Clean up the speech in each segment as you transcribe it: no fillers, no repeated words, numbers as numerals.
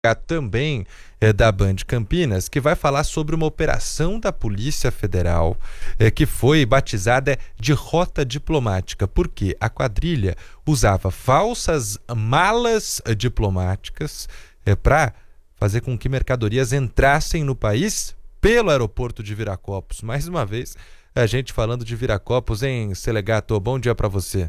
também da Band Campinas, que vai falar sobre uma operação da Polícia Federal que foi batizada de Rota Diplomática, porque a quadrilha usava falsas malas diplomáticas para fazer com que mercadorias entrassem no país pelo aeroporto de Viracopos. Mais uma vez, a gente falando de Viracopos, hein, Selegato? Bom dia para você.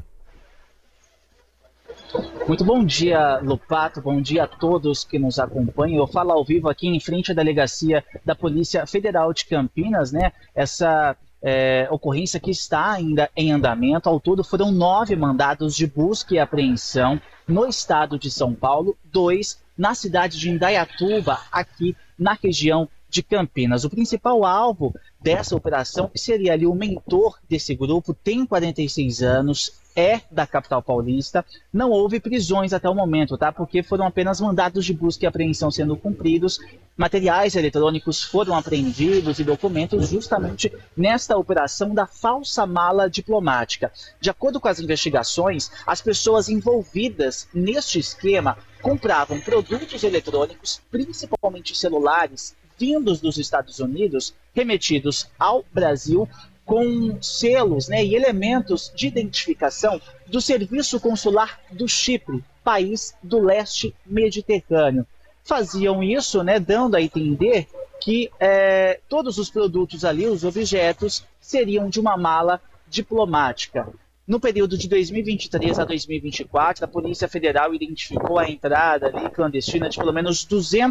Muito bom dia, Lopato, bom dia a todos que nos acompanham. Eu falo ao vivo aqui em frente à delegacia da Polícia Federal de Campinas, né? Essa ocorrência que está ainda em andamento. Ao todo foram 9 mandados de busca e apreensão no estado de São Paulo, 2 na cidade de Indaiatuba, aqui na região de Campinas. O principal alvo dessa operação, que seria ali o mentor desse grupo, tem 46 anos, é da capital paulista. Não houve prisões até o momento, tá? Porque foram apenas mandados de busca e apreensão sendo cumpridos. Materiais eletrônicos foram apreendidos e documentos justamente nesta operação da falsa mala diplomática. De acordo com as investigações, as pessoas envolvidas neste esquema compravam produtos eletrônicos, principalmente celulares, vindos dos Estados Unidos, remetidos ao Brasil, com selos, né, e elementos de identificação do Serviço Consular do Chipre, país do leste mediterrâneo. Faziam isso, né, dando a entender que todos os produtos ali, os objetos, seriam de uma mala diplomática. No período de 2023 a 2024, a Polícia Federal identificou a entrada ali clandestina de pelo menos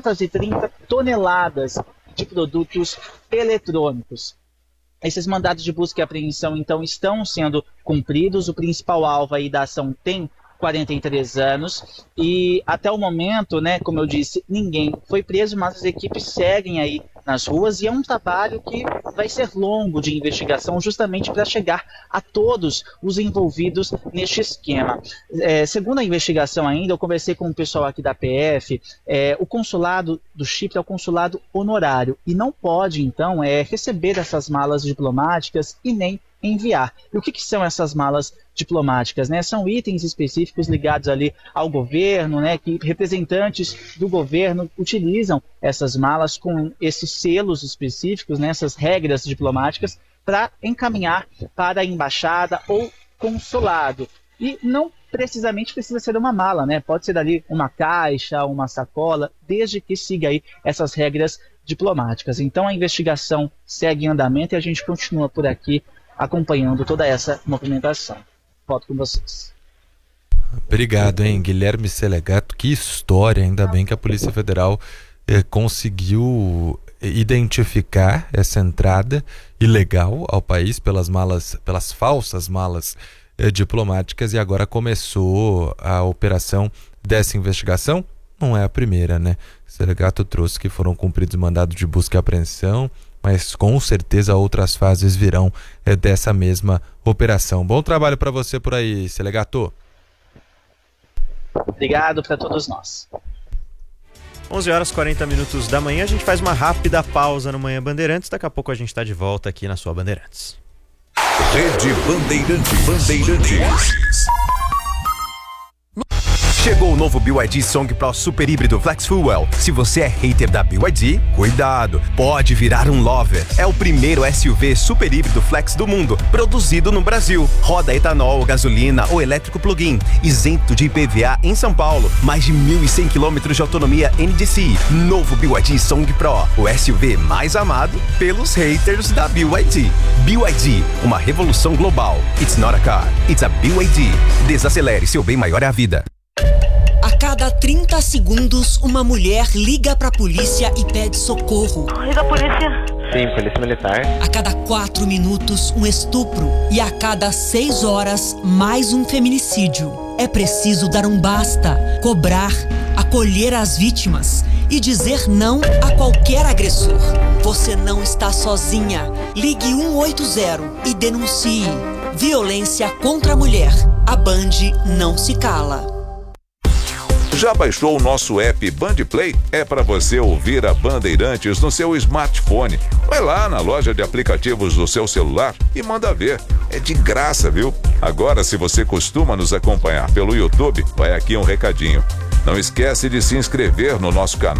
230 toneladas de produtos eletrônicos. Esses mandados de busca e apreensão, então, estão sendo cumpridos. O principal alvo aí da ação tem 43 anos e até o momento, né, como eu disse, ninguém foi preso, mas as equipes seguem aí nas ruas e é um trabalho que vai ser longo de investigação justamente para chegar a todos os envolvidos neste esquema. Segundo a investigação ainda, eu conversei com o pessoal aqui da PF, o consulado do Chipre é o consulado honorário e não pode, então, receber essas malas diplomáticas e nem enviar. E o que são essas malas diplomáticas, né? São itens específicos ligados ali ao governo, né? Que representantes do governo utilizam essas malas com esses selos específicos, né? Essas regras diplomáticas para encaminhar para a embaixada ou consulado. E não precisamente precisa ser uma mala, né? Pode ser ali uma caixa, uma sacola, desde que siga aí essas regras diplomáticas. Então a investigação segue em andamento e a gente continua por aqui acompanhando toda essa movimentação. Volto com vocês. Obrigado, hein, Guilherme Selegato. Que história, ainda bem que a Polícia Federal conseguiu identificar essa entrada ilegal ao país pelas falsas malas diplomáticas, e agora começou a operação dessa investigação. Não é a primeira, né? Selegato trouxe que foram cumpridos mandados de busca e apreensão, mas com certeza outras fases virão dessa mesma operação. Bom trabalho para você por aí, Selegato. Obrigado para todos nós. 11h40 da manhã, a gente faz uma rápida pausa no Manhã Bandeirantes. Daqui a pouco a gente está de volta aqui na sua Bandeirantes. Rede Bandeirantes. Chegou o novo BYD Song Pro Super Híbrido Flex Fuel. Se você é hater da BYD, cuidado, pode virar um lover. É o primeiro SUV super híbrido flex do mundo, produzido no Brasil. Roda etanol, gasolina ou elétrico plug-in, isento de IPVA em São Paulo. Mais de 1.100 km de autonomia NDC. Novo BYD Song Pro, o SUV mais amado pelos haters da BYD. BYD, uma revolução global. It's not a car, it's a BYD. Desacelere, seu bem maior é a vida. A cada 30 segundos, uma mulher liga pra polícia e pede socorro. Liga a polícia. Sim, polícia militar. A cada 4 minutos, um estupro. E a cada 6 horas, mais um feminicídio. É preciso dar um basta, cobrar, acolher as vítimas e dizer não a qualquer agressor. Você não está sozinha. Ligue 180 e denuncie. Violência contra a mulher. A Band não se cala. Já baixou o nosso app Band Play? É para você ouvir a Bandeirantes no seu smartphone. Vai lá na loja de aplicativos do seu celular e manda ver. É de graça, viu? Agora, se você costuma nos acompanhar pelo YouTube, vai aqui um recadinho. Não esquece de se inscrever no nosso canal